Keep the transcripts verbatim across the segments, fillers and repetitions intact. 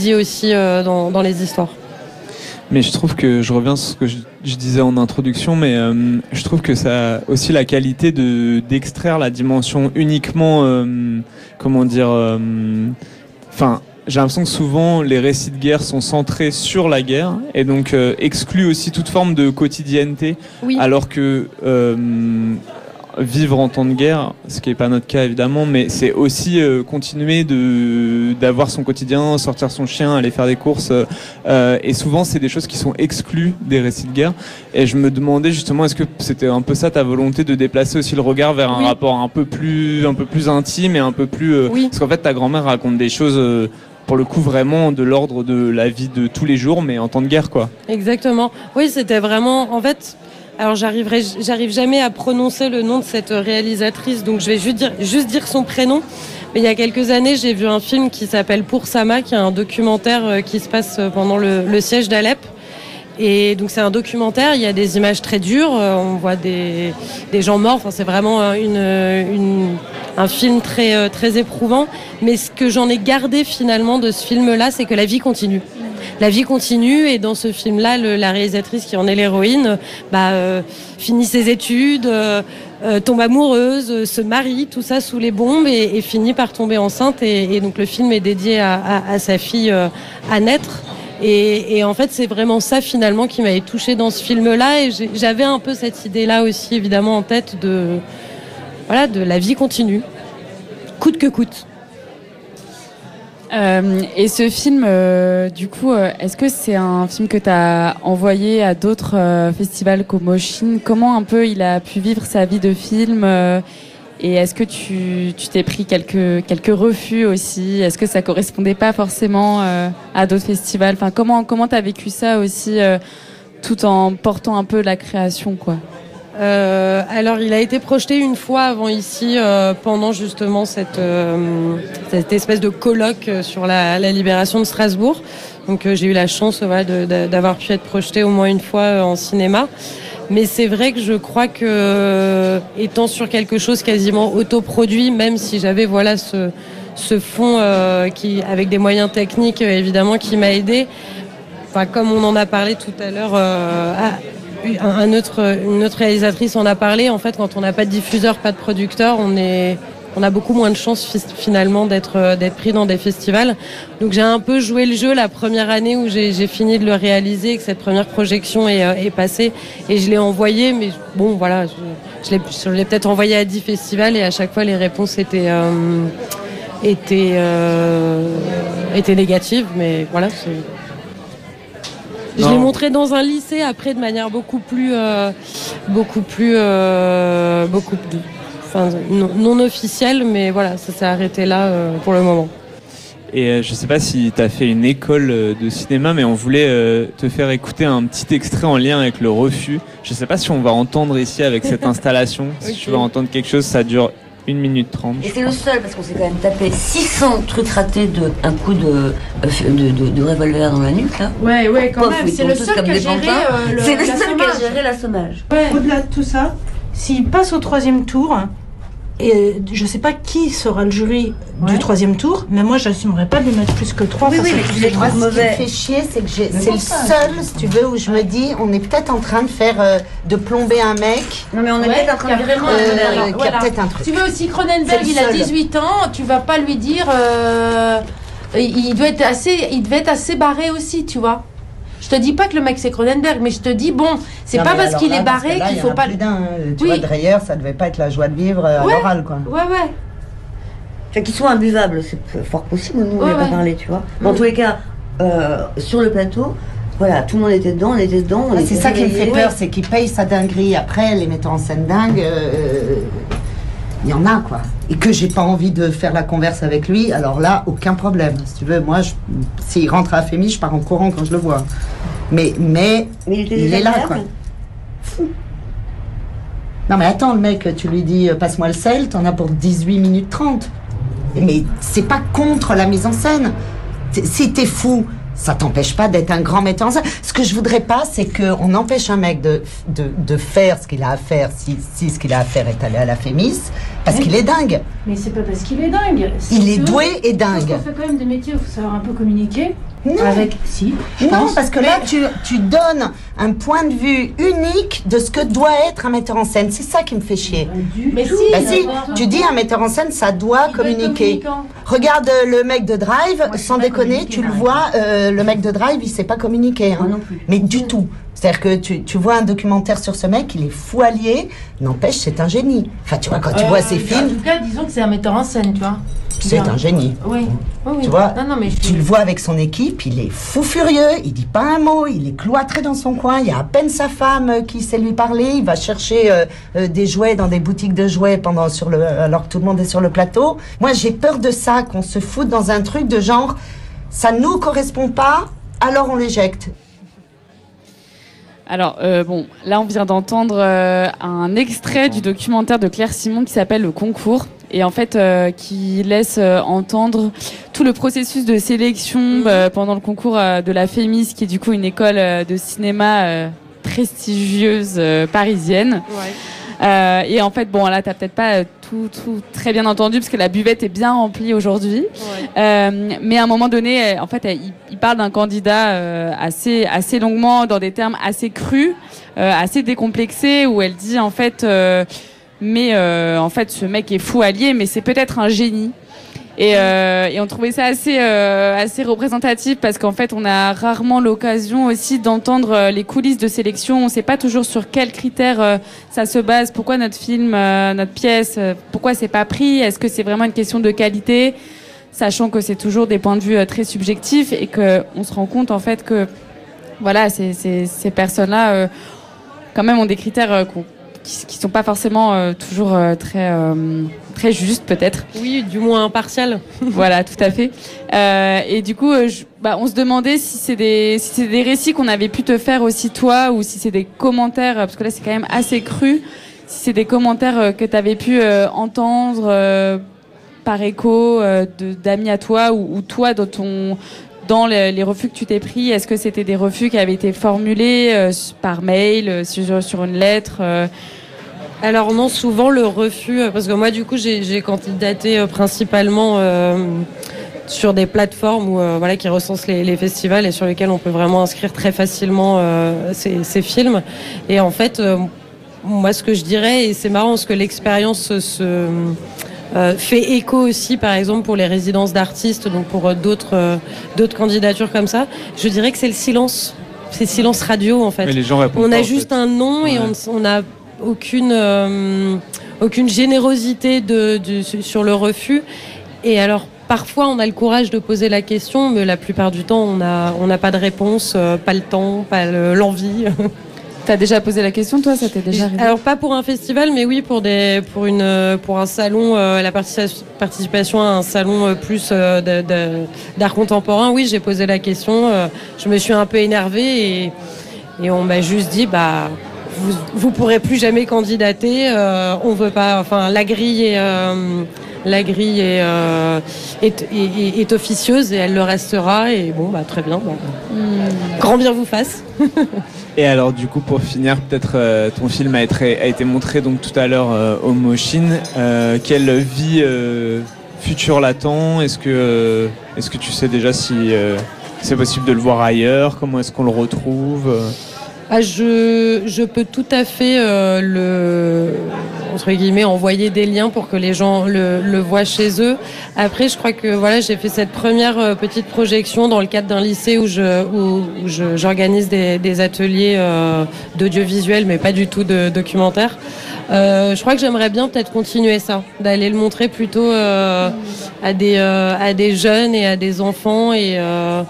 dit aussi euh, dans, dans les histoires. Mais je trouve que, je reviens sur ce que je, je disais en introduction, mais euh, je trouve que ça a aussi la qualité de, d'extraire la dimension uniquement, euh, comment dire, enfin, euh, j'ai l'impression que souvent les récits de guerre sont centrés sur la guerre et donc euh, excluent aussi toute forme de quotidienneté, oui. alors que euh, vivre en temps de guerre, ce qui n'est pas notre cas évidemment, mais c'est aussi euh, continuer de, d'avoir son quotidien, sortir son chien, aller faire des courses, euh, et souvent c'est des choses qui sont exclues des récits de guerre. Et je me demandais justement, est-ce que c'était un peu ça ta volonté de déplacer aussi le regard vers un oui. rapport un peu plus, un peu plus intime et un peu plus... Euh, oui. Parce qu'en fait ta grand-mère raconte des choses... Euh, pour le coup vraiment de l'ordre de la vie de tous les jours, mais en temps de guerre, quoi. Exactement. Oui, c'était vraiment... En fait... Alors j'arriverai, j'arrive jamais à prononcer le nom de cette réalisatrice, donc je vais juste dire, juste dire son prénom. Mais il y a quelques années, j'ai vu un film qui s'appelle Pour Sama, qui est un documentaire qui se passe pendant le, le siège d'Alep. Et donc c'est un documentaire, il y a des images très dures, on voit des, des gens morts, enfin, c'est vraiment une, une, un film très, très éprouvant. Mais ce que j'en ai gardé finalement de ce film-là, c'est que la vie continue. La vie continue et dans ce film-là, le, la réalisatrice qui en est l'héroïne bah, euh, finit ses études, euh, euh, tombe amoureuse, euh, se marie, tout ça sous les bombes et, et finit par tomber enceinte. Et, et donc le film est dédié à, à, à sa fille euh, à naître. Et, et en fait, c'est vraiment ça finalement qui m'avait touchée dans ce film-là. Et j'avais un peu cette idée-là aussi évidemment en tête de, voilà, de la vie continue, coûte que coûte. Euh, et ce film, euh, du coup, euh, est-ce que c'est un film que tu as envoyé à d'autres euh, festivals comme Oshin ? Comment un peu il a pu vivre sa vie de film euh, et est-ce que tu, tu t'es pris quelques, quelques refus aussi ? Est-ce que ça correspondait pas forcément euh, à d'autres festivals ? Enfin, comment comment tu as vécu ça aussi, euh, tout en portant un peu la création, quoi ? Euh, alors, il a été projeté une fois avant ici, euh, pendant justement cette, euh, cette espèce de colloque sur la, la libération de Strasbourg. Donc, euh, j'ai eu la chance voilà, de, de, d'avoir pu être projeté au moins une fois euh, en cinéma. Mais c'est vrai que je crois que, euh, étant sur quelque chose quasiment autoproduit, même si j'avais voilà ce, ce fond euh, qui, avec des moyens techniques euh, évidemment, qui m'a aidé. Enfin, comme on en a parlé tout à l'heure. Euh, à, Un autre, une autre réalisatrice en a parlé. En fait, quand on n'a pas de diffuseur, pas de producteur, on est, on a beaucoup moins de chances finalement d'être, d'être pris dans des festivals. Donc j'ai un peu joué le jeu la première année où j'ai, j'ai fini de le réaliser, que cette première projection est, est passée, et je l'ai envoyé. Mais bon, voilà, je, je, l'ai, je l'ai peut-être envoyé à dix festivals et à chaque fois les réponses étaient, euh, étaient, euh, étaient négatives. Mais voilà. C'est... Je l'ai montré dans un lycée après de manière beaucoup plus, euh, beaucoup plus, euh, beaucoup plus, enfin non, non officielle, mais voilà, ça s'est arrêté là euh, pour le moment. Et euh, je sais pas si tu as fait une école de cinéma, mais on voulait euh, te faire écouter un petit extrait en lien avec le refus. Je sais pas si on va entendre ici avec cette installation. Si okay. Tu vas entendre quelque chose, ça dure une minute trente. Et c'est le seul, parce qu'on s'est quand même tapé six cents trucs ratés d'un coup de, de, de, de revolver dans la nuque, là. Ouais, ouais, quand Pof, même. C'est le seul qui a géré euh, le, C'est le seul qui a géré l'assommage. Ouais. Au-delà de tout ça, s'il passe au troisième tour, et je sais pas qui sera le jury ouais. du troisième tour, mais moi j'assumerais pas de lui mettre plus que trois. Oui, oui, mais tu les trouves mauvais. Ce qui me fait chier, c'est que j'ai, c'est le seul, si tu veux, où je me dis, on est peut-être en train de faire, euh, de plomber un mec. Non, mais on est ouais, peut-être en train de vraiment euh, un, voilà. peut-être un truc. Tu veux aussi Cronenberg, il a dix-huit ans, tu vas pas lui dire, euh, il doit être assez, il devait être assez barré aussi, tu vois. Je te dis pas que le mec c'est Cronenberg, mais je te dis bon, c'est non, pas parce qu'il là, est barré qu'il faut pas. D'un, tu oui. vois, Dreyer, ça devait pas être la joie de vivre à ouais. l'oral, quoi. Ouais, ouais. Fait qu'ils sont imbuvables, c'est fort possible. Nous, on n'a ouais, ouais. pas parlé, tu vois. Mais en oui. tous les cas, euh, sur le plateau, voilà, tout le monde était dedans, on était dedans. On ah, était c'est ça qui me fait peur, ouais. c'est qu'ils payent sa dinguerie. Après, les metteurs en scène dingues, euh, il y en a, quoi. Et que j'ai pas envie de faire la converse avec lui, alors là, aucun problème. Si tu veux, moi, je, s'il rentre à Fémis, je pars en courant quand je le vois. Mais, mais, mais il, il est là, quoi. Fou. Non, mais attends, le mec, tu lui dis, passe-moi le sel, t'en as pour dix-huit minutes trente. Mais c'est pas contre la mise en scène. Si t'es fou, ça t'empêche pas d'être un grand metteur en scène. Ce que je voudrais pas, c'est qu'on empêche un mec de, de, de faire ce qu'il a à faire, si, si ce qu'il a à faire est aller à la Fémis, parce ouais. qu'il est dingue. Mais c'est pas parce qu'il est dingue. C'est il est doué et dingue. Parce qu'on fait quand même des métiers où il faut savoir un peu communiquer. Non. Avec, si, je Non, pense. parce que là, tu, tu donnes un point de vue unique de ce que doit être un metteur en scène. C'est ça qui me fait chier. Mais si, Bah si, tu dis un metteur en scène, ça doit il doit être communiquer. communicant. Regarde euh, le mec de Drive, Moi, je sais sans pas déconner, communiquer, tu le Drive. vois, euh, le mec de Drive, il sait pas communiquer. Hein. Moi non plus. Mais du tout. C'est-à-dire que tu, tu vois un documentaire sur ce mec, il est fou allié, n'empêche, c'est un génie. Enfin, tu vois, quand tu Euh, vois ses En films, tout cas, disons que c'est un metteur en scène, tu vois. c'est Bien. un génie. Oui, oui, oui. Tu vois, non, non, mais je... tu le vois avec son équipe, il est fou furieux, il dit pas un mot, il est cloîtré dans son coin, il y a à peine sa femme euh, qui sait lui parler, il va chercher euh, euh, des jouets dans des boutiques de jouets pendant sur le alors que tout le monde est sur le plateau. Moi, j'ai peur de ça, qu'on se foute dans un truc de genre ça nous correspond pas, alors on l'éjecte. Alors, euh, bon, là, on vient d'entendre euh, un extrait du documentaire de Claire Simon qui s'appelle Le Concours, et en fait, euh, qui laisse euh, entendre tout le processus de sélection euh, pendant le concours euh, de la Fémis, qui est du coup une école euh, de cinéma euh, prestigieuse euh, parisienne. Ouais. Euh, et en fait, bon, là, t'as peut-être pas euh, tout, tout très bien entendu parce que la buvette est bien remplie aujourd'hui. Ouais. Euh, mais à un moment donné, euh, en fait, euh, il, il parle d'un candidat euh, assez, assez longuement, dans des termes assez crus, euh, assez décomplexés, où elle dit en fait, euh, mais euh, en fait, ce mec est fou allié, mais c'est peut-être un génie. Et, euh, et on trouvait ça assez, euh, assez représentatif parce qu'en fait, on a rarement l'occasion aussi d'entendre euh, les coulisses de sélection. On ne sait pas toujours sur quels critères euh, ça se base. Pourquoi notre film, euh, notre pièce, euh, pourquoi c'est pas pris? Est-ce que c'est vraiment une question de qualité? Sachant que c'est toujours des points de vue euh, très subjectifs et qu'on se rend compte en fait que voilà, ces, ces, ces personnes-là, euh, quand même, ont des critères euh, qu'on qui, qui sont pas forcément euh, toujours euh, très euh, très justes peut-être. Oui, du moins impartial. Voilà, tout à fait. Euh, et du coup, euh, je, bah, on se demandait si c'est des si c'est des récits qu'on avait pu te faire aussi toi, ou si c'est des commentaires, parce que là c'est quand même assez cru. Si c'est des commentaires euh, que tu avais pu euh, entendre euh, par écho euh, de d'amis à toi, ou, ou toi dans ton dans les, les refus que tu t'es pris, est-ce que c'était des refus qui avaient été formulés euh, par mail, euh, sur, sur une lettre euh... Alors non, souvent le refus, euh, parce que moi du coup j'ai, j'ai candidaté euh, principalement euh, sur des plateformes où, euh, voilà, qui recensent les, les festivals et sur lesquels on peut vraiment inscrire très facilement euh, ces, ces films. Et en fait, euh, moi ce que je dirais, et c'est marrant parce que l'expérience se... Euh, fait écho aussi, par exemple, pour les résidences d'artistes, donc pour euh, d'autres euh, d'autres candidatures comme ça. Je dirais que c'est le silence, c'est le silence radio en fait. Mais les gens répondent on pas, a en juste fait. un nom et Ouais. on n'a aucune euh, aucune générosité de, de sur le refus. Et alors parfois on a le courage de poser la question, mais la plupart du temps on a on n'a pas de réponse, euh, pas le temps, pas le, l'envie. T'as déjà posé la question, toi? Ça t'est déjà arrivé? Alors pas pour un festival, mais oui pour des pour une pour un salon, euh, la partici- participation à un salon euh, plus euh, de, de, d'art contemporain. Oui, j'ai posé la question. Euh, je me suis un peu énervée et et on m'a juste dit bah vous vous pourrez plus jamais candidater. Euh, on veut pas. Enfin la grille est euh, la grille est, euh, est, est, est officieuse et elle le restera. Et bon bah très bien. Bah, Hmm. grand bien vous fasse. Et alors du coup pour finir, peut-être euh, ton film a été, a été montré donc tout à l'heure euh, au Moshine. Euh, quelle vie euh, future l'attend? Est-ce que, euh, est-ce que tu sais déjà si euh, c'est possible de le voir ailleurs? Comment est-ce qu'on le retrouve? Ah, je, je peux tout à fait euh, le, entre guillemets, envoyer des liens pour que les gens le, le voient chez eux. Après, je crois que voilà, j'ai fait cette première euh, petite projection dans le cadre d'un lycée où je, où, où je, j'organise des, des ateliers euh, d'audiovisuel, mais pas du tout de documentaire. Euh, je crois que j'aimerais bien peut-être continuer ça, d'aller le montrer plutôt euh, à des euh, à des jeunes et à des enfants et euh,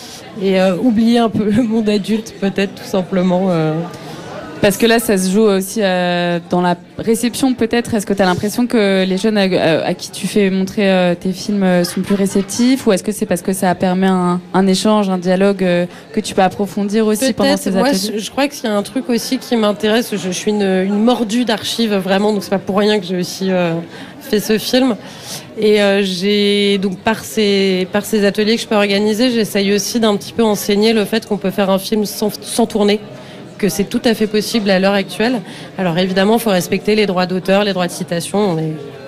et euh, oublier un peu le monde adulte peut-être tout simplement. Euh. Parce que là, ça se joue aussi euh, dans la réception peut-être. Est-ce que tu as l'impression que les jeunes à, à qui tu fais montrer euh, tes films euh, sont plus réceptifs, ou est-ce que c'est parce que ça permet un, un échange, un dialogue euh, que tu peux approfondir aussi pendant ces moi, ateliers? je, je crois qu'il y a un truc aussi qui m'intéresse. Je, je suis une, une mordue d'archives vraiment, donc c'est pas pour rien que j'ai aussi euh, fait ce film. Et euh, j'ai donc par ces par ces ateliers que je peux organiser, j'essaye aussi d'un petit peu enseigner le fait qu'on peut faire un film sans, sans tourner, que c'est tout à fait possible à l'heure actuelle. Alors évidemment, il faut respecter les droits d'auteur, les droits de citation. On est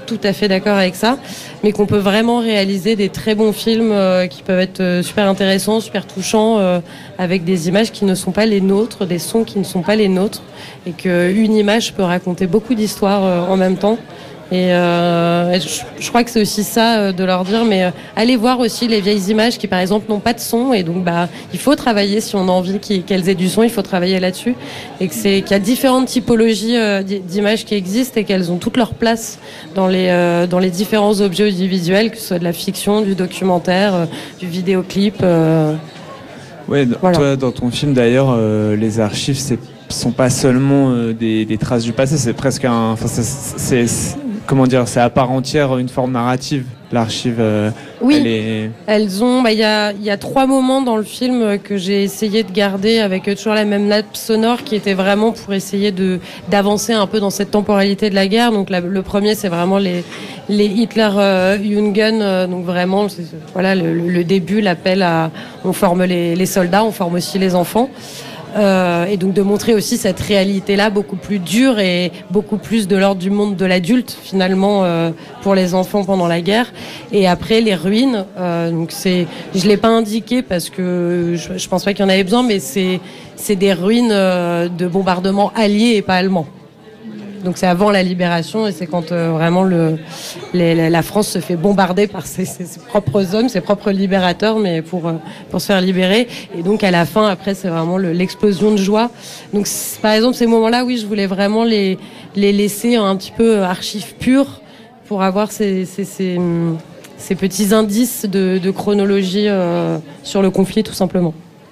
tout à fait d'accord avec ça, mais qu'on peut vraiment réaliser des très bons films euh, qui peuvent être euh, super intéressants, super touchants, euh, avec des images qui ne sont pas les nôtres, des sons qui ne sont pas les nôtres, et qu'une image peut raconter beaucoup d'histoires euh, en même temps. Et euh, je, je crois que c'est aussi ça euh, de leur dire, mais euh, allez voir aussi les vieilles images qui par exemple n'ont pas de son, et donc bah il faut travailler, si on a envie qu'elles aient du son, il faut travailler là-dessus, et que c'est qu'il y a différentes typologies euh, d'images qui existent et qu'elles ont toute leur place dans les euh, dans les différents objets audiovisuels, que ce soit de la fiction, du documentaire, euh, du vidéoclip. Euh, ouais, voilà. Toi dans ton film d'ailleurs, euh, les archives c'est sont pas seulement euh, des, des traces du passé, c'est presque un, enfin c'est, c'est comment dire, c'est à part entière une forme narrative. L'archive, euh, oui, elle est... elles ont. Bah, il y a, il y a trois moments dans le film que j'ai essayé de garder avec toujours la même nappe sonore, qui était vraiment pour essayer de d'avancer un peu dans cette temporalité de la guerre. Donc la, le premier, c'est vraiment les les Hitler euh, Jungen, euh, donc vraiment, c'est, voilà, le, le début, l'appel à, on forme les, les soldats, on forme aussi les enfants. Euh, et donc de montrer aussi cette réalité-là beaucoup plus dure et beaucoup plus de l'ordre du monde de l'adulte finalement euh, pour les enfants pendant la guerre. Et après les ruines, euh, donc c'est, je l'ai pas indiqué parce que je, je pense pas qu'il y en avait besoin, mais c'est c'est des ruines euh, de bombardements alliés et pas allemands. Donc c'est avant la libération, et c'est quand euh, vraiment le, les, la France se fait bombarder par ses, ses, ses propres hommes, ses propres libérateurs, mais pour, euh, pour se faire libérer. Et donc à la fin, après, c'est vraiment le, l'explosion de joie. Donc par exemple, ces moments-là, oui, je voulais vraiment les, les laisser un petit peu archives pures pour avoir ces, ces, ces, ces petits indices de, de chronologie euh, sur le conflit, tout simplement.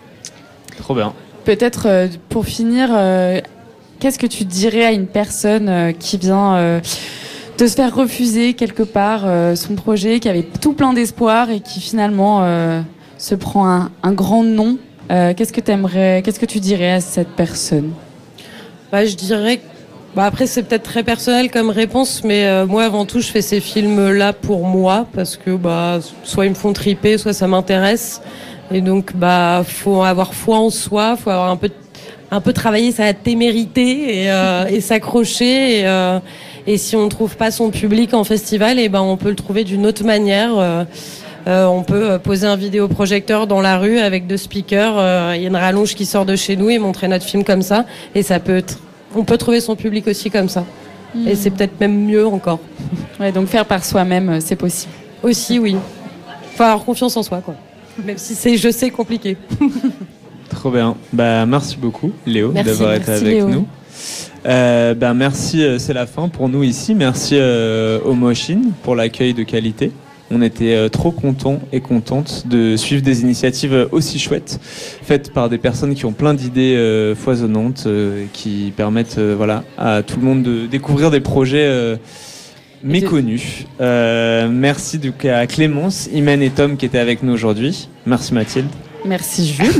Trop bien. Peut-être euh, pour finir... Euh Qu'est-ce que tu dirais à une personne euh, qui vient euh, de se faire refuser quelque part euh, son projet, qui avait tout plein d'espoir et qui finalement euh, se prend un, un grand non euh, qu'est-ce que t'aimerais, qu'est-ce que tu dirais à cette personne? Bah, je dirais, bah après c'est peut-être très personnel comme réponse, mais euh, moi avant tout je fais ces films-là pour moi parce que bah soit ils me font triper, soit ça m'intéresse, et donc bah faut avoir foi en soi, faut avoir un peu de un peu travailler sa témérité et, euh, et s'accrocher, et, euh, et si on ne trouve pas son public en festival, et ben on peut le trouver d'une autre manière. Euh, euh, on peut poser un vidéoprojecteur dans la rue avec deux speakers, il euh, y a une rallonge qui sort de chez nous et montrer notre film comme ça, et ça peut être, on peut trouver son public aussi comme ça. Mmh. Et c'est peut-être même mieux encore. Ouais, donc faire par soi-même, c'est possible. Aussi, oui. Faut avoir confiance en soi, quoi. Même si c'est, je sais, compliqué. Trop bien. Bah, merci beaucoup, Léo, merci, d'avoir merci été avec Léo. nous. Euh, bah, merci, c'est la fin pour nous ici. Merci euh, au Moshine pour l'accueil de qualité. On était euh, trop contents et contentes de suivre des initiatives aussi chouettes, faites par des personnes qui ont plein d'idées euh, foisonnantes, euh, qui permettent euh, voilà, à tout le monde de découvrir des projets euh, méconnus. Euh, merci du coup à Clémence, Imen et Tom qui étaient avec nous aujourd'hui. Merci Mathilde. Merci Jules.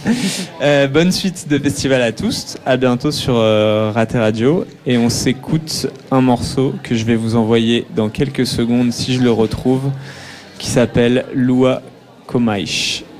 euh, bonne suite de festival à tous. À bientôt sur euh, Raté Radio. Et on s'écoute un morceau que je vais vous envoyer dans quelques secondes si je le retrouve, qui s'appelle Lua Komaish.